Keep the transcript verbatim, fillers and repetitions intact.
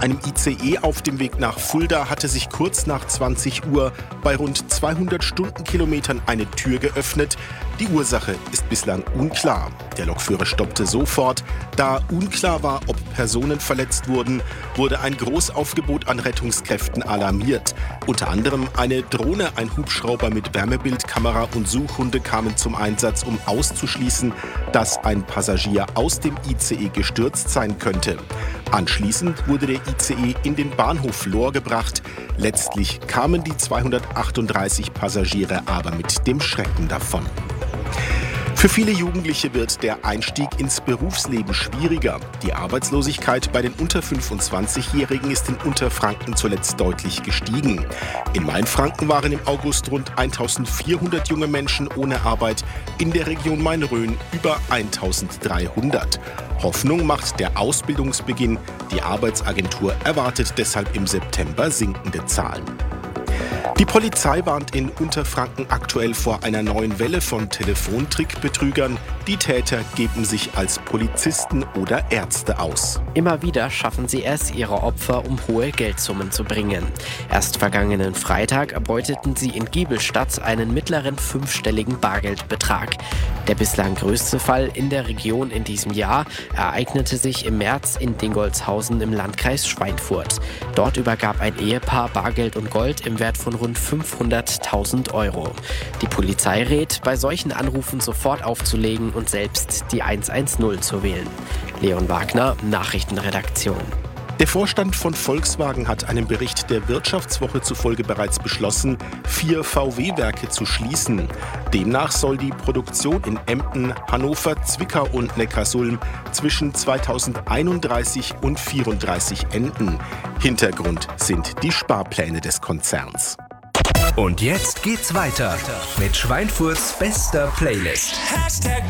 einem I C E auf dem Weg nach Fulda hatte sich kurz nach zwanzig Uhr bei rund zweihundert Stundenkilometern eine Tür geöffnet. Die Ursache ist bislang unklar. Der Lokführer stoppte sofort. Da unklar war, ob Personen verletzt wurden, wurde ein Großaufgebot an Rettungskräften alarmiert. Unter anderem eine Drohne, ein Hubschrauber mit Wärmebildkamera und Suchhunde kamen zum Einsatz, um auszuschließen, dass ein Passagier aus dem I C E gestürzt sein könnte. Anschließend wurde der I C E in den Bahnhof Lohr gebracht. Letztlich kamen die zweihundertachtunddreißig Passagiere aber mit dem Schrecken davon. Für viele Jugendliche wird der Einstieg ins Berufsleben schwieriger. Die Arbeitslosigkeit bei den unter fünfundzwanzigjährigen ist in Unterfranken zuletzt deutlich gestiegen. In Mainfranken waren im August rund eintausendvierhundert junge Menschen ohne Arbeit, in der Region Main-Rhön über eintausenddreihundert. Hoffnung macht der Ausbildungsbeginn. Die Arbeitsagentur erwartet deshalb im September sinkende Zahlen. Die Polizei warnt in Unterfranken aktuell vor einer neuen Welle von Telefontrickbetrügern. Die Täter geben sich als Polizisten oder Ärzte aus. Immer wieder schaffen sie es, ihre Opfer um hohe Geldsummen zu bringen. Erst vergangenen Freitag erbeuteten sie in Giebelstadt einen mittleren fünfstelligen Bargeldbetrag. Der bislang größte Fall in der Region in diesem Jahr ereignete sich im März in Dingolshausen im Landkreis Schweinfurt. Dort übergab ein Ehepaar Bargeld und Gold im Wert von rund fünfhunderttausend Euro. Die Polizei rät, bei solchen Anrufen sofort aufzulegen und selbst die hundertzehn zu wählen. Leon Wagner, Nachrichtenredaktion. Der Vorstand von Volkswagen hat einem Bericht der Wirtschaftswoche zufolge bereits beschlossen, vier V W-Werke zu schließen. Demnach soll die Produktion in Emden, Hannover, Zwickau und Neckarsulm zwischen zweitausendeinunddreißig und vierunddreißig enden. Hintergrund sind die Sparpläne des Konzerns. Und jetzt geht's weiter mit Schweinfurts bester Playlist. Hashtag